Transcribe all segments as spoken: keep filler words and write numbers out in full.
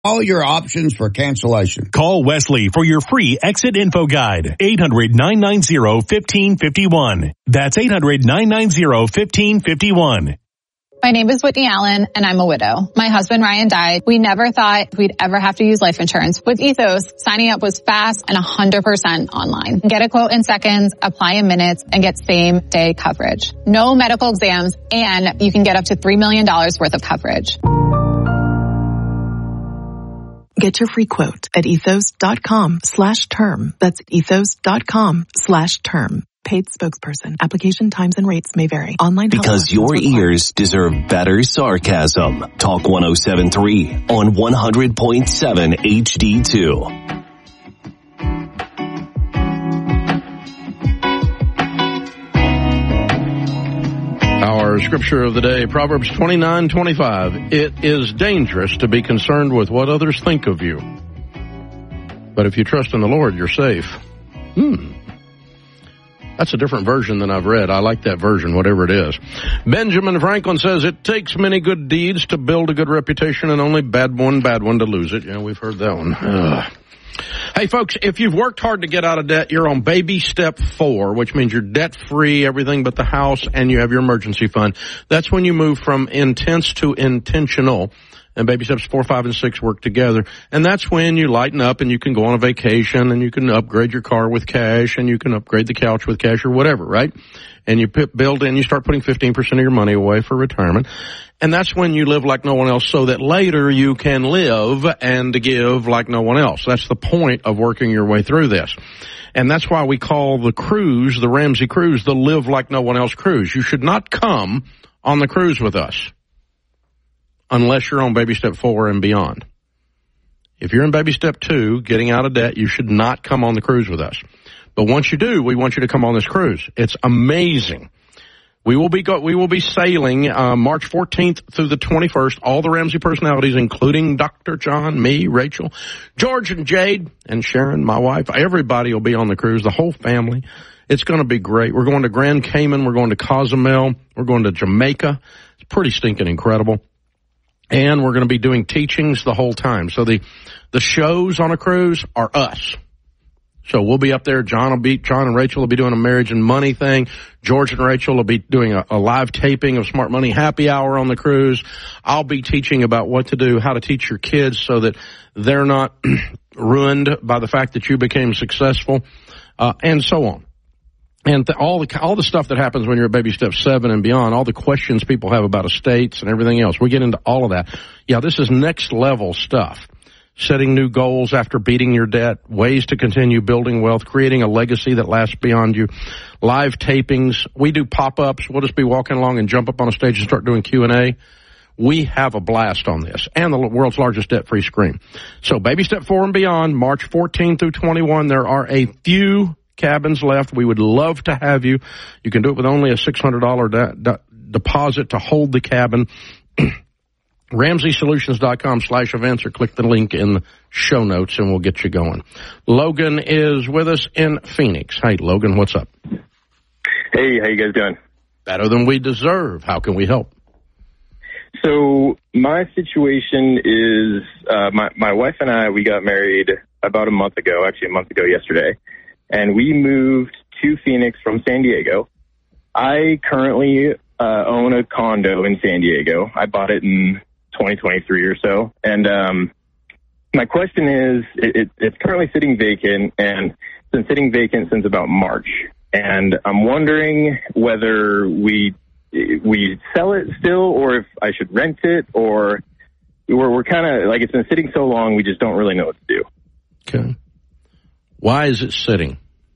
all your options for cancellation. Call Wesley for your free exit info guide. eight hundred, nine nine zero, one five five one. That's eight hundred, nine nine zero, one five five one. My name is Whitney Allen, and I'm a widow. My husband, Ryan, died. We never thought we'd ever have to use life insurance. With Ethos, signing up was fast and one hundred percent online. Get a quote in seconds, apply in minutes, and get same-day coverage. No medical exams, and you can get up to three million dollars worth of coverage. Get your free quote at ethos.com slash term. That's ethos.com slash term. Paid spokesperson. Application times and rates may vary. Online because your ears deserve better sarcasm. Talk one oh seven point three on one hundred point seven H D two. Our scripture of the day, Proverbs twenty-nine twenty-five. It is dangerous to be concerned with what others think of you, but if you trust in the Lord, you're safe. Hmm. That's a different version than I've read. I like that version, whatever it is. Benjamin Franklin says, it takes many good deeds to build a good reputation and only bad one bad one to lose it. Yeah, we've heard that one. Ugh. Hey, folks, if you've worked hard to get out of debt, you're on baby step four, which means you're debt-free, everything but the house, and you have your emergency fund. That's when you move from intense to intentional. And baby steps four, five, and six work together. And that's when you lighten up and you can go on a vacation and you can upgrade your car with cash and you can upgrade the couch with cash or whatever, right? And you put, build in, you start putting fifteen percent of your money away for retirement. And that's when you live like no one else so that later you can live and give like no one else. That's the point of working your way through this. And that's why we call the cruise, the Ramsey cruise, the live like no one else cruise. You should not come on the cruise with us unless you're on baby step four and beyond. If you're in baby step two, getting out of debt, you should not come on the cruise with us. But once you do, we want you to come on this cruise. It's amazing. We will be go, we will be sailing uh, March fourteenth through the twenty-first. All the Ramsey personalities, including Doctor John, me, Rachel, George, and Jade, and Sharon, my wife. Everybody will be on the cruise, the whole family. It's going to be great. We're going to Grand Cayman. We're going to Cozumel. We're going to Jamaica. It's pretty stinking incredible. And we're going to be doing teachings the whole time. So the, the shows on a cruise are us. So we'll be up there. John will be, John and Rachel will be doing a marriage and money thing. George and Rachel will be doing a, a live taping of Smart Money Happy Hour on the cruise. I'll be teaching about what to do, how to teach your kids so that they're not ruined by the fact that you became successful, uh, and so on. And th- all the all the stuff that happens when you're at baby step seven and beyond, all the questions people have about estates and everything else, we get into all of that. Yeah, this is next level stuff. Setting new goals after beating your debt, ways to continue building wealth, creating a legacy that lasts beyond you, live tapings. We do pop-ups. We'll just be walking along and jump up on a stage and start doing Q and A. We have a blast on this, and the world's largest debt-free screen. So baby step four and beyond, March fourteenth through twenty-one, there are a few cabins left. We would love to have you. You can do it with only a six hundred dollars de- de- deposit to hold the cabin. Ramsey Solutions dot com slash events or click the link in the show notes and we'll get you going. Logan is with us in Phoenix. Hey, Logan, what's up? Hey, how you guys doing? Better than we deserve. How can we help? So my situation is uh, my, my wife and I, we got married about a month ago, actually a month ago yesterday. And we moved to Phoenix from San Diego. I currently uh, own a condo in San Diego. I bought it in twenty twenty-three or so. And um, my question is, it, it, it's currently sitting vacant, and it's been sitting vacant since about March. And I'm wondering whether we we sell it still, or if I should rent it, or we're, we're kind of like, it's been sitting so long, we just don't really know what to do. Okay. Why is it sitting?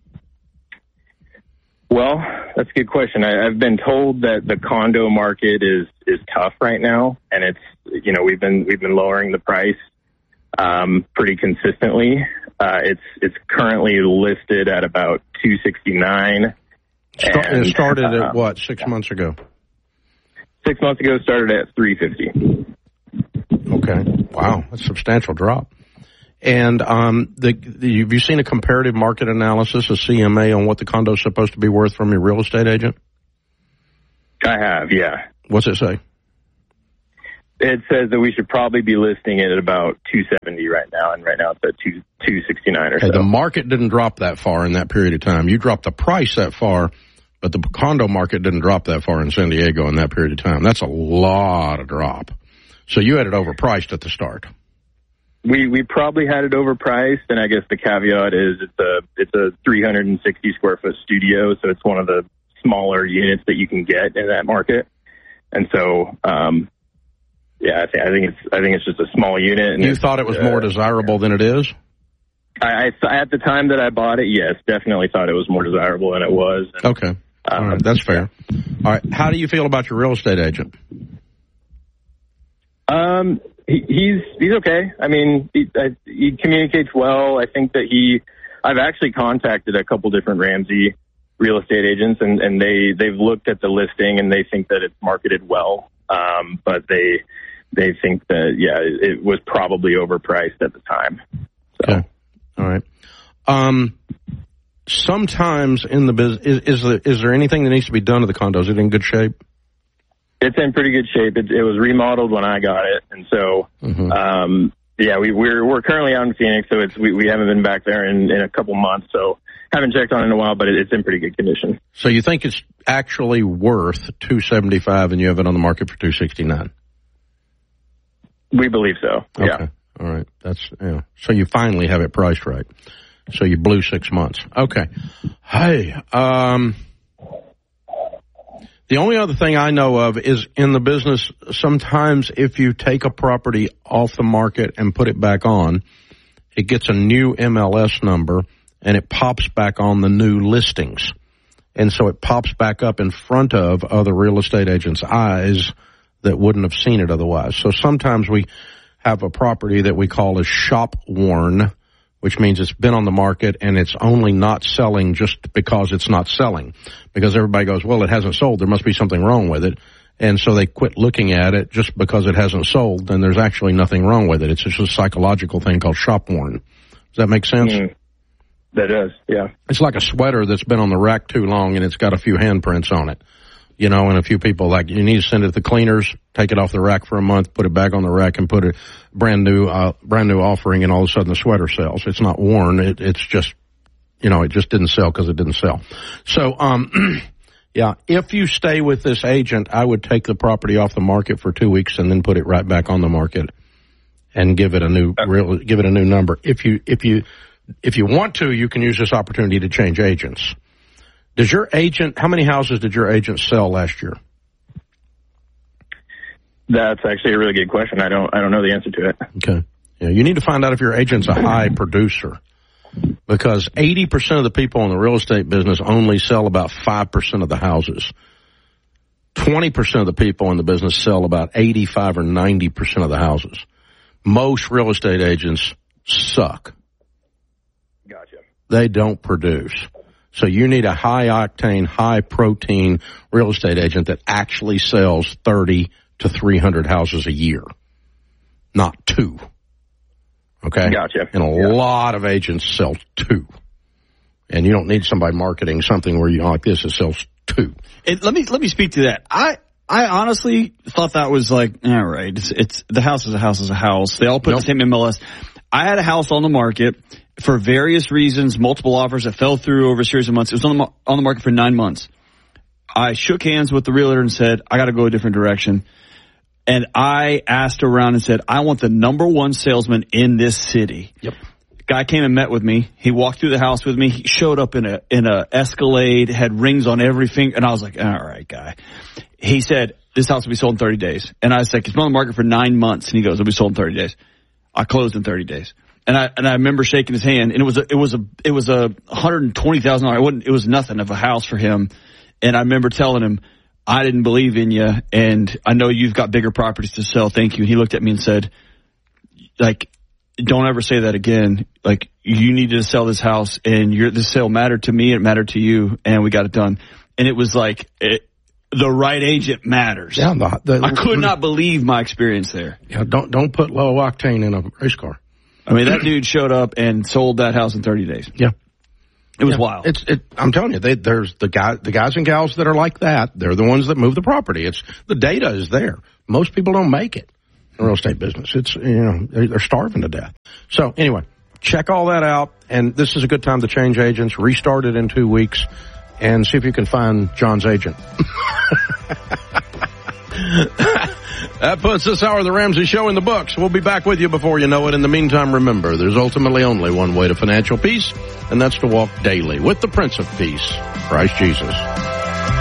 Well, that's a good question. I, I've been told that the condo market is, is tough right now, and it's, you know, we've been we've been lowering the price um, pretty consistently. Uh, it's it's currently listed at about two sixty-nine. Start, and, it started uh, at what, six yeah. months ago? Six months ago, started at three fifty. Okay, wow, that's a substantial drop. And um, the, the, have you seen a comparative market analysis, a C M A, on what the condo is supposed to be worth from your real estate agent? I have, yeah. What's it say? it says that we should probably be listing it at about two seventy right now, and right now it's at two two sixty nine or okay, so. The market didn't drop that far in that period of time. You dropped the price that far, but the condo market didn't drop that far in San Diego in that period of time. That's a lot of drop. So you had it overpriced at the start. We we probably had it overpriced, and I guess the caveat is it's a it's a three hundred sixty square foot studio, so it's one of the smaller units that you can get in that market, and so. Um, Yeah, I think I think it's I think it's just a small unit. And you thought it was uh, more desirable than it is? I, I at the time that I bought it, yes, definitely thought it was more desirable than it was. And, okay, all um, right, that's fair. All right, how do you feel about your real estate agent? Um, he, he's he's okay. I mean, he, I, he communicates well. I think that he. I've actually contacted a couple different Ramsey real estate agents, and, and they they've looked at the listing and they think that it's marketed well, um, but they. They think that, yeah, it was probably overpriced at the time. So. Okay. All right. Um, sometimes in the business, is, is, the, is there anything that needs to be done to the condo? Is it in good shape? It's in pretty good shape. It, it was remodeled when I got it. And so, mm-hmm. um, yeah, we, we're we're currently out in Phoenix, so it's we, we haven't been back there in, in a couple months. So haven't checked on it in a while, but it, it's in pretty good condition. So you think it's actually worth two seventy-five and you have it on the market for two sixty-nine? We believe so. Okay. Yeah. All right. That's, yeah. So you finally have it priced right. So you blew six months. Okay. Hey, um, the only other thing I know of is in the business, sometimes if you take a property off the market and put it back on, it gets a new M L S number and it pops back on the new listings. And so it pops back up in front of other real estate agents' eyes that wouldn't have seen it otherwise. So sometimes we have a property that we call as shop worn, which means it's been on the market and it's only not selling just because it's not selling. Because everybody goes, well, it hasn't sold. There must be something wrong with it. And so they quit looking at it just because it hasn't sold, and there's actually nothing wrong with it. It's just a psychological thing called shop worn. Does that make sense? Mm, that does, yeah. It's like a sweater that's been on the rack too long and it's got a few handprints on it. You know, and a few people like, you need to send it to the cleaners, take it off the rack for a month, put it back on the rack, and put a brand new, uh, brand new offering, and all of a sudden the sweater sells. It's not worn. It, it's just, you know, it just didn't sell because it didn't sell. So, um, yeah, if you stay with this agent, I would take the property off the market for two weeks and then put it right back on the market and give it a new, real, give it a new number. If you, if you, if you want to, you can use this opportunity to change agents. Does your agent, how many houses did your agent sell last year? That's actually a really good question. I don't, I don't know the answer to it. Okay. Yeah, you need to find out if your agent's a high producer, because eighty percent of the people in the real estate business only sell about five percent of the houses. twenty percent of the people in the business sell about eighty-five or ninety percent of the houses. Most real estate agents suck. Gotcha. They don't produce. So you need a high-octane, high-protein real estate agent that actually sells thirty to three hundred houses a year, not two. Okay? Gotcha. And a yeah. lot of agents sell two. And you don't need somebody marketing something where you like this that sells two. It, let me let me speak to that. I I honestly thought that was like, all right, it's, it's the house is a house is a house. They all put nope. the same M L S. I had a house on the market for various reasons, multiple offers that fell through over a series of months. It was on the, on the market for nine months. I shook hands with the realtor and said, I got to go a different direction. And I asked around and said, I want the number one salesman in this city. Yep. Guy came and met with me. He walked through the house with me. He showed up in a in a Escalade, had rings on every finger. And I was like, all right, guy. He said, this house will be sold in thirty days. And I was like, it's been on the market for nine months. And he goes, it'll be sold in thirty days. I closed in thirty days. And I and I remember shaking his hand, and it was a it was a it was a one hundred twenty thousand dollars. It wasn't it was nothing of a house for him. And I remember telling him, I didn't believe in you, and I know you've got bigger properties to sell. Thank you. And he looked at me and said, like, don't ever say that again. Like, you needed to sell this house, and your this sale mattered to me. It mattered to you, and we got it done. And it was like it, the right agent matters. Yeah, the, the, I could not believe my experience there. Yeah, don't don't put low octane in a race car. I mean, that dude showed up and sold that house in thirty days. Yeah. It was yeah. wild. It's, it, I'm telling you, they, there's the guy, the guys and gals that are like that. They're the ones that move the property. It's the data is there. Most people don't make it. the real estate business. It's, you know, they're starving to death. So anyway, check all that out. And this is a good time to change agents. Restart it in two weeks and see if you can find John's agent. That puts this hour of the Ramsey Show in the books. We'll be back with you before you know it. In the meantime, remember, there's ultimately only one way to financial peace, and that's to walk daily with the Prince of Peace, Christ Jesus.